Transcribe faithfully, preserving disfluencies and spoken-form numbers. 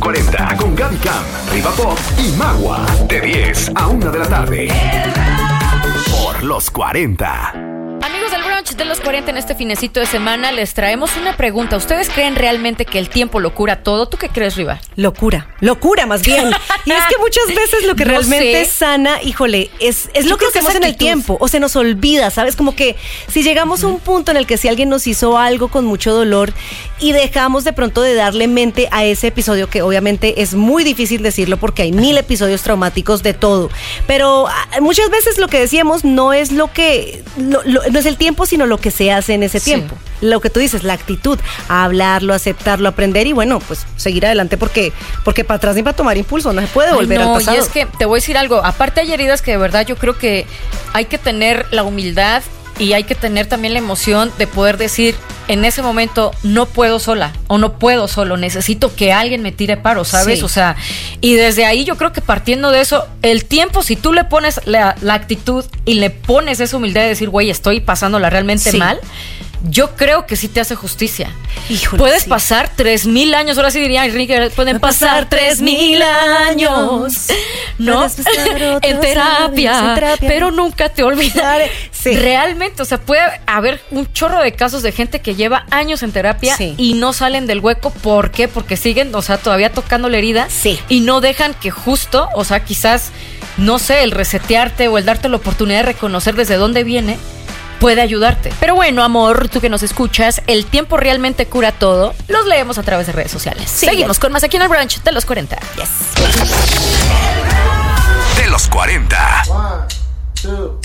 cuarenta con Gaby Cam, Riva Pop y Magua. De diez a una de la tarde. Por los cuarenta. Amigos del brunch de los cuarenta, en este finecito de semana les traemos una pregunta. ¿Ustedes creen realmente que el tiempo lo cura todo? ¿Tú qué crees, Riva? Locura, locura más bien. Y es que muchas veces lo que No realmente sé. sana, híjole, es, es lo que creo que hacemos es en el actitud. tiempo, o se nos olvida, ¿sabes? Como que si llegamos a un punto en el que si alguien nos hizo algo con mucho dolor y dejamos de pronto de darle mente a ese episodio, que obviamente es muy difícil decirlo porque hay mil episodios traumáticos de todo, pero ah, muchas veces lo que decíamos no es lo que, lo- lo- no es el tiempo, sino lo que se hace en ese Sí. tiempo. Lo que tú dices, la actitud, a hablarlo, aceptarlo, aprender y bueno, pues seguir adelante porque, porque para atrás ni para tomar impulso, no se puede volver Ay, no, al pasado. y es que te voy a decir algo. Aparte hay heridas que de verdad yo creo que hay que tener la humildad y hay que tener también la emoción de poder decir en ese momento no puedo sola o no puedo solo, necesito que alguien me tire paro, ¿sabes? Sí. O sea, y desde ahí yo creo que partiendo de eso, el tiempo, si tú le pones la, la actitud y le pones esa humildad de decir, güey, estoy pasándola realmente Sí. mal, yo creo que sí te hace justicia. Híjole, Puedes sí. pasar tres mil años, ahora sí diría Enrique, pueden pasar tres mil años, ¿no? Puedes pasar otros en terapia, años en terapia. pero nunca te olvidaré. Sí. Realmente, o sea, puede haber un chorro de casos de gente que lleva años en terapia Sí. y no salen del hueco. ¿Por qué? Porque siguen, o sea, todavía tocando la herida Sí. y no dejan que justo, o sea, quizás, no sé, el resetearte o el darte la oportunidad de reconocer desde dónde viene puede ayudarte. Pero bueno, amor, tú que nos escuchas, el tiempo realmente cura todo. Los leemos a través de redes sociales. Sí. Seguimos con más aquí en el brunch de los cuarenta. Yes. De los cuarenta. One, two.